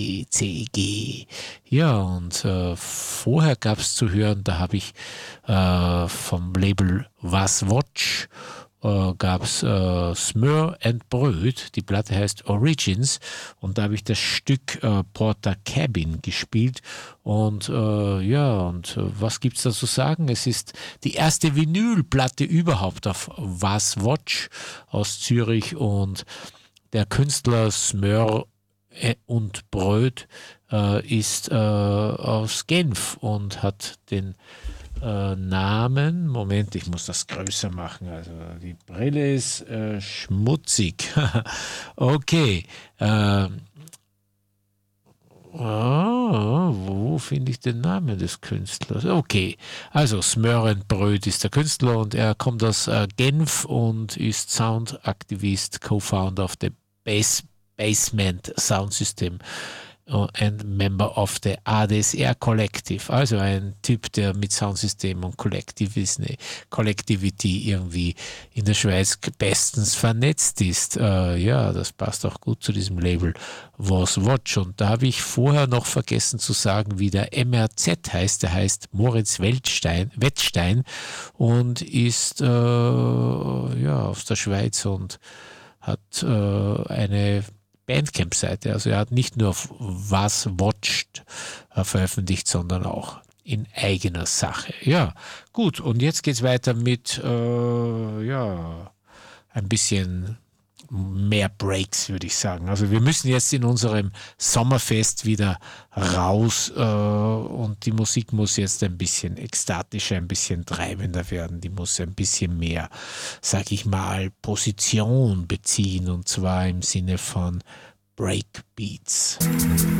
CG. Ja, und vorher gab es zu hören, da habe ich vom Label Was Watch gab es Smør and Brød, die Platte heißt Origins und da habe ich das Stück Porter Cabin gespielt und was gibt es da zu sagen? Es ist die erste Vinylplatte überhaupt auf Was Watch aus Zürich und der Künstler Smør und Brød ist aus Genf und hat den Namen, Moment, ich muss das größer machen, also die Brille ist schmutzig. Okay. Wo finde ich den Namen des Künstlers? Okay, also Smør and Brød ist der Künstler und er kommt aus Genf und ist Soundaktivist, Co-Founder of the Basement Sound System and Member of the ADSR Collective, also ein Typ, der mit Soundsystem und Collectivity irgendwie in der Schweiz bestens vernetzt ist. Das passt auch gut zu diesem Label Was Watch. Und da habe ich vorher noch vergessen zu sagen, wie der MRZ heißt. Der heißt Moritz Wettstein und ist aus der Schweiz und hat eine Bandcamp-Seite. Also er hat nicht nur auf Was Watched veröffentlicht, sondern auch in eigener Sache. Ja, gut. Und jetzt geht es weiter mit ein bisschen mehr Breaks, würde ich sagen. Also wir müssen jetzt in unserem Sommerfest wieder raus und die Musik muss jetzt ein bisschen ekstatischer, ein bisschen treibender werden. Die muss ein bisschen mehr, sag ich mal, Position beziehen und zwar im Sinne von Breakbeats.